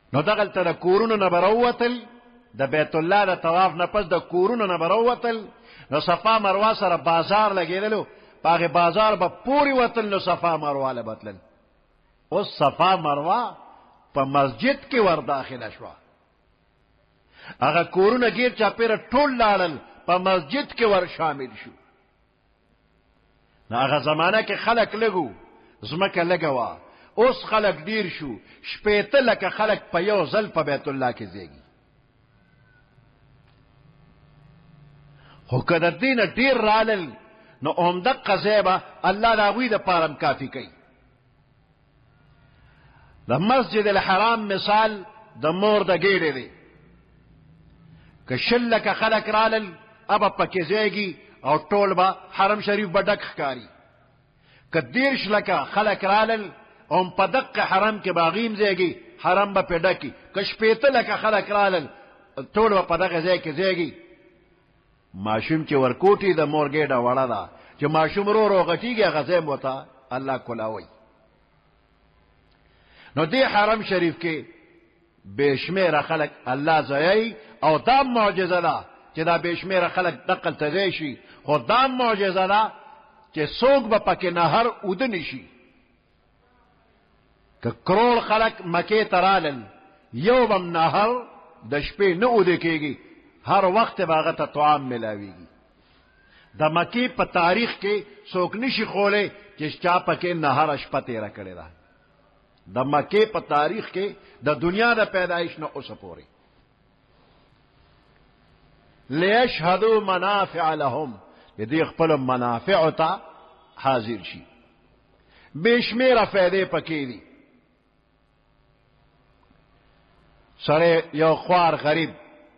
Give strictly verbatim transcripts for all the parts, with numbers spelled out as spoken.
نو دغلته د کورونو نه به راووتل، د بیت الله د طواف نه پس د کورونو نه به راووتل، نو صفا مروه سره بازار لګېدلو، په هغې بازار به پورې وتل، نو صفا مروه له به تلل. اوس صفا مروه په مسجد کې ور داخله شوه، هغه کورونه ګیر چاپېره ټول لاړل، په مسجد کې ور شامل شو. نو هغه زمانه کې خلک لږ، ځمکه لږه وه، اوس خلک ډیر شو، شپېته لکه خلک په یو ځل په بیت الله کې زیږي. خو که د دې نه ډیر رالل، نو همدغه ځای به الله د هغوی دپاره هم کافي کوي. د مسجد الحرام مثال د مور د ګېډې دی، که شل لکه خلک رالل ابه پکې زیږي او ټول به حرم شریف به ډک ښکاري. که دیرش لکه خلک رالل او په دقه حرم کې باغیم زیږي، حرم به پې ډکي. که شپېته لکه خلک رالل ټول به په دغه ځای کې زیږي. ماشوم چې ورکوټي د مور ګېډه وړه ده، چې ماشوم رو رو غټېږي، هغه ځای م ورته الله کلاوي. نو دې حرم شریف کې بې شمېره خلک الله ځایي، او دا معجزه ده چې دا بې شمېره خلک دقلته ځای شي. خو دا معجزه ده چې څوک به پکې نهر اوده نشي. که کروڑ خلق مکې ته رالل، یو بم نهر د شپې نه اوده کېږي، هر وخت به هغه ته طعام میلاویږي. د مکې په تاریخ کې څوک نشي خولی چې چا پکې نهر شپه تېره کړې ده. د مکې په تاریخ کې د دنیا د پیدایش نه اوسه پورې. لیشهدوا منافع لهم، دې خپل منافع ته حاضر شي. بې شمېره فایدې پکې دي. سره یو خوار غریب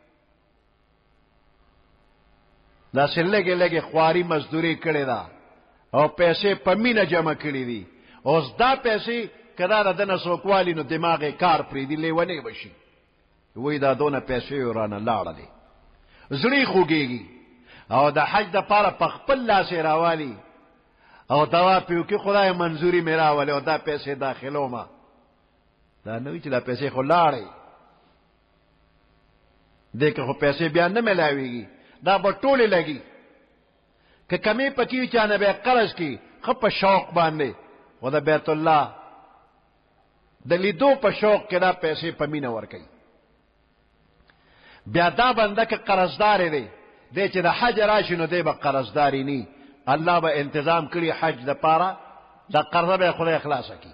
داسې لږې لږې خواري مزدوري کړې ده او پیسې په مینه جمع کړي دي. اوس دا پیسې که دا د ده نه څوک والي، نو دماغ یې کار پرېږدي، لیونی به شي. وایي دا دونه پیسې یې رانه لاړه دي، زړه یې خوږېږي، او د حج دپاره په خپل لاس یې راوالي او دوا پې وکړي، خدای منظوري مې راولې او دا پیسې داخلومه. دا نه وي چې دا پیسې خو لاړې، دې که خو پیسې بیا نه میلاویږي، دا به ټولې لګي. که کمې پکې وي چا نه به یې قرض کړي، ښه په شوق باندې، خو د بیت الله د لیدو په شوق کې دا پیسې په مینه ورکوي. بیا دا بنده که قرضدار دی، دی چې د حج راشي نو دی به قرضداري نی، الله به انتظام کړي حج دپاره، دا قرضه به یې خدای خلاصه کړي.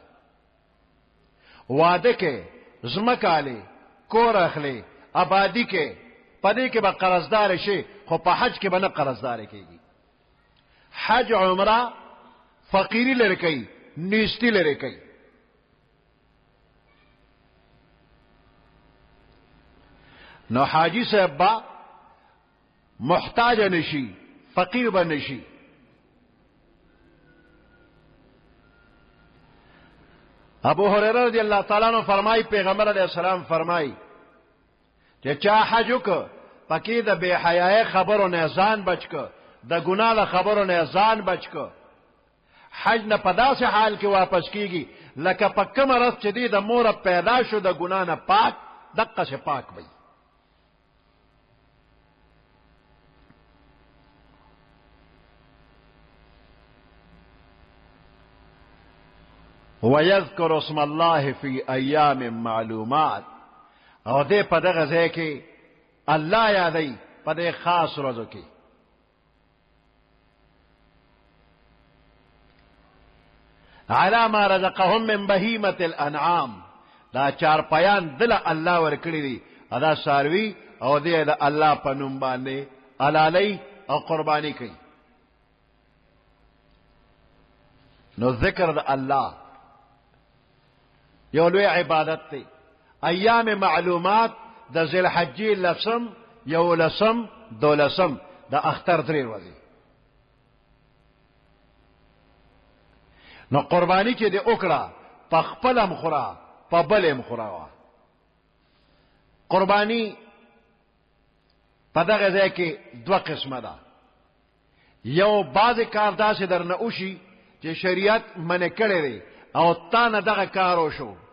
واده کې ځمکه اخلي، کور اخلي، آبادی کې، په دې کې به قرضدار شي، خو په حج کې به نه قرضدار کېږي. حج عمره فقیری لري کوي، نیستی لري کوي. نو حاجی صاحب با محتاج نشي، فقیر به نشي. ابو هريره رضی الله تعالی عنہ فرمای، پیغمبر علیہ السلام فرمای چې چا حج وکړ، پکې د بے حیاي خبرو نه ځان بچ کړ، د ګناه له خبرو نه ځان بچ کړ، حج نه په داسې حال کې واپس کیږي لکه په کومه ورځ چې دی د موره پیدا شو، د ګناه نه پاک، دقه سے پاک وي. وَيَذْكُرُ اسْمَ اللَّهِ فِي أَيَّامٍ مَعْلُومَاتٍ، او دې په دغه ځای کې الله یادوي په دې خاص ورځو کې. عَلَى مَا رَزَقَهُم مِّن بَهِيمَةِ الْأَنْعَامِ، دا چار پیان دل الله ورکړي دي، ادا ساروي او دې د الله په نوم باندې علالي او قرباني کوي. نو ذکر د الله یو لوی عبادت دی. ایام معلومات د ذی الحجې لسم، یو لسم، دو لسم، د اختر درې ورځې. نو قربانی چې دې وکړه، په خپل هم خوره، په بل هم خوره. قربانی په دغه ځای کې دوه قسمه ده. یو بعضې کار داسې در نه وشي چې شریعت منع کړی دی او تا نه دغه کار وشو،